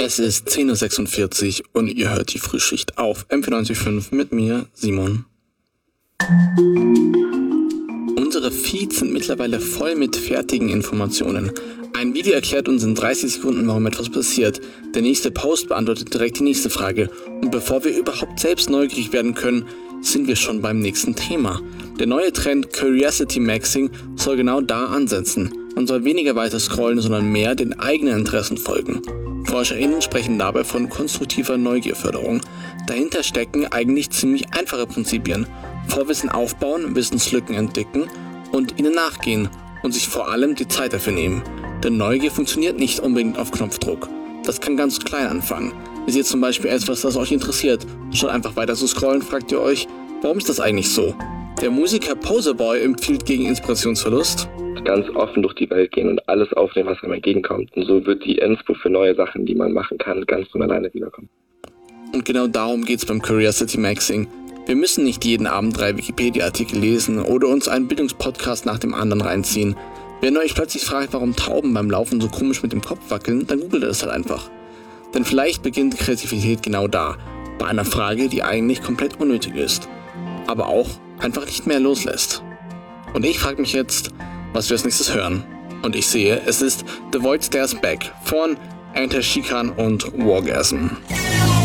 Es ist 10.46 Uhr und ihr hört die Frühschicht auf M94.5 mit mir, Simon. Unsere Feeds sind mittlerweile voll mit fertigen Informationen. Ein Video erklärt uns in 30 Sekunden, warum etwas passiert. Der nächste Post beantwortet direkt die nächste Frage. Und bevor wir überhaupt selbst neugierig werden können, sind wir schon beim nächsten Thema. Der neue Trend Curiosity Maxing soll genau da ansetzen. Man soll weniger weiter scrollen, sondern mehr den eigenen Interessen folgen. ForscherInnen sprechen dabei von konstruktiver Neugierförderung. Dahinter stecken eigentlich ziemlich einfache Prinzipien. Vorwissen aufbauen, Wissenslücken entdecken und ihnen nachgehen und sich vor allem die Zeit dafür nehmen. Denn Neugier funktioniert nicht unbedingt auf Knopfdruck. Das kann ganz klein anfangen. Ihr seht zum Beispiel etwas, das euch interessiert. Statt einfach weiter zu scrollen, fragt ihr euch, warum ist das eigentlich so? Der Musiker Poserboy empfiehlt gegen Inspirationsverlust: ganz offen durch die Welt gehen und alles aufnehmen, was einem entgegenkommt. Und so wird die Inspo für neue Sachen, die man machen kann, ganz von alleine wiederkommen. Und genau darum geht's beim Curiosity Maxing. Wir müssen nicht jeden Abend 3 Wikipedia-Artikel lesen oder uns einen Bildungspodcast nach dem anderen reinziehen. Wenn ihr euch plötzlich fragt, warum Tauben beim Laufen so komisch mit dem Kopf wackeln, dann googelt es halt einfach. Denn vielleicht beginnt Kreativität genau da, bei einer Frage, die eigentlich komplett unnötig ist, aber auch einfach nicht mehr loslässt. Und ich frage mich jetzt, was wir als nächstes hören. Und ich sehe, es ist The Void Stares Back von Enter Shikhan und Wargasm.